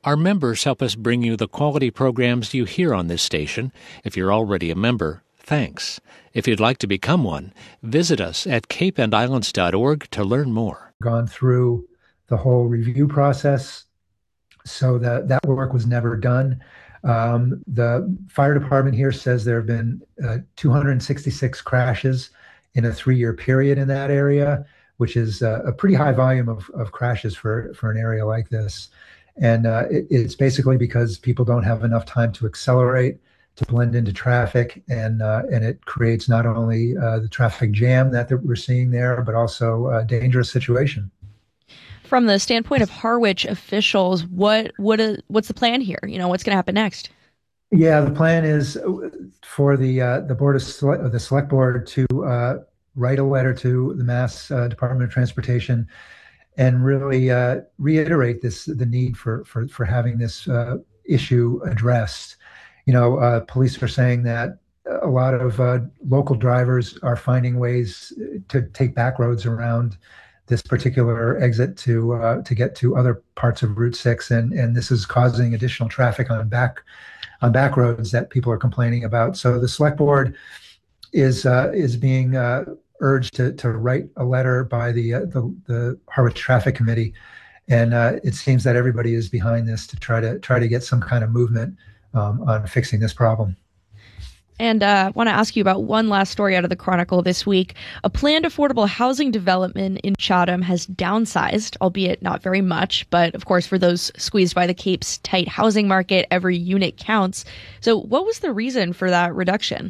Our members help us bring you the quality programs you hear on this station. If you're already a member, thanks. If you'd like to become one, visit us at capeandislands.org to learn more. Gone through the whole review process, so that work was never done. The fire department here says there have been 266 crashes in a 3-year period in that area, which is a pretty high volume of crashes for an area like this. And it's basically because people don't have enough time to accelerate, to blend into traffic, and it creates not only the traffic jam that we're seeing there, but also a dangerous situation. From the standpoint of Harwich officials, what's the plan here? What's going to happen next? Yeah, the plan is for the board of the select board to write a letter to the Mass Department of Transportation and really reiterate the need for having this issue addressed. Police are saying that a lot of local drivers are finding ways to take back roads around this particular exit to get to other parts of Route 6, and this is causing additional traffic on back roads that people are complaining about. So the select board is being urged to write a letter by the Harwich Traffic Committee, and it seems that everybody is behind this to try to get some kind of movement on fixing this problem. And I want to ask you about one last story out of the Chronicle this week. A planned affordable housing development in Chatham has downsized, albeit not very much. But of course, for those squeezed by the Cape's tight housing market, every unit counts. So what was the reason for that reduction?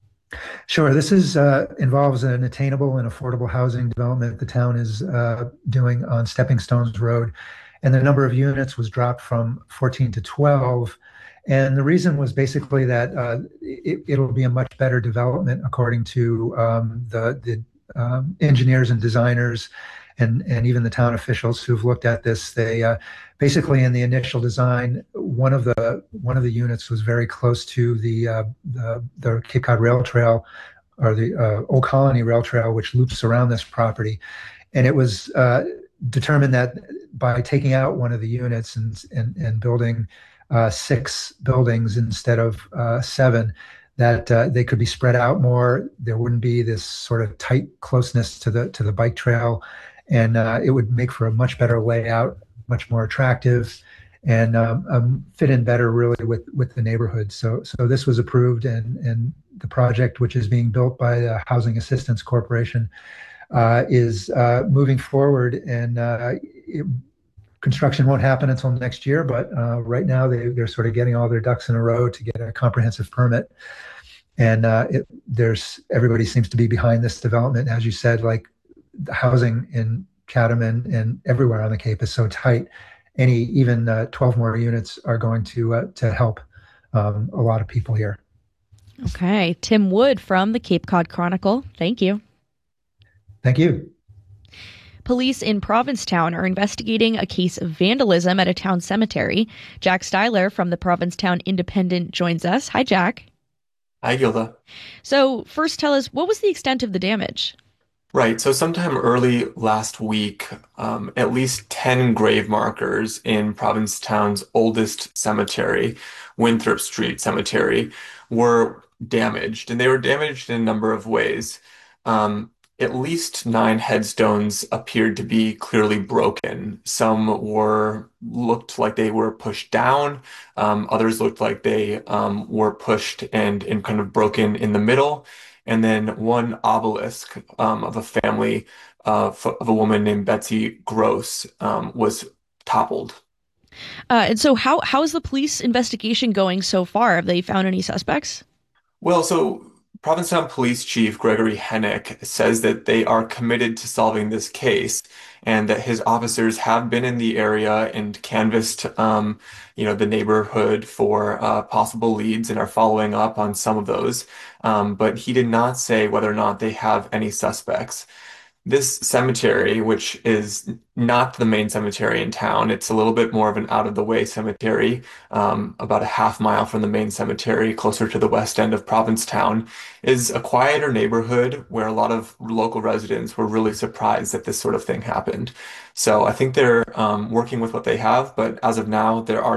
Sure. This involves an attainable and affordable housing development the town is doing on Stepping Stones Road. And the number of units was dropped from 14 to 12. And the reason was basically that it'll be a much better development, according to the engineers and designers and even the town officials who've looked at this. They basically, in the initial design, one of the units was very close to the Cape Cod Rail Trail, or the Old Colony Rail Trail, which loops around this property. And it was determined that by taking out one of the units and building 6 buildings instead of 7, that they could be spread out more. There wouldn't be this sort of tight closeness to the bike trail, and it would make for a much better layout, much more attractive, and fit in better really with the neighborhood. So this was approved, and the project, which is being built by the Housing Assistance Corporation, is moving forward, and construction won't happen until next year, but right now they're sort of getting all their ducks in a row to get a comprehensive permit. And everybody seems to be behind this development. As you said, like, the housing in Chatham and everywhere on the Cape is so tight. Even 12 more units are going to help a lot of people here. Okay. Tim Wood from the Cape Cod Chronicle. Thank you. Thank you. Police in Provincetown are investigating a case of vandalism at a town cemetery. Jack Styler from the Provincetown Independent joins us. Hi, Jack. Hi, Gilda. So first, tell us, what was the extent of the damage? Right. So sometime early last week, at least 10 grave markers in Provincetown's oldest cemetery, Winthrop Street Cemetery, were damaged. And they were damaged in a number of ways. At least 9 headstones appeared to be clearly broken. Some looked like they were pushed down. Others looked like they were pushed and kind of broken in the middle. And then one obelisk of a family of a woman named Betsy Gross was toppled. And so how is the police investigation going so far? Have they found any suspects? Well, so Provincetown Police Chief Gregory Hennick says that they are committed to solving this case, and that his officers have been in the area and canvassed, the neighborhood for possible leads and are following up on some of those. But he did not say whether or not they have any suspects. This cemetery, which is not the main cemetery in town, it's a little bit more of an out-of-the-way cemetery, about a half mile from the main cemetery, closer to the west end of Provincetown, is a quieter neighborhood where a lot of local residents were really surprised that this sort of thing happened. So I think they're working with what they have, but as of now, there are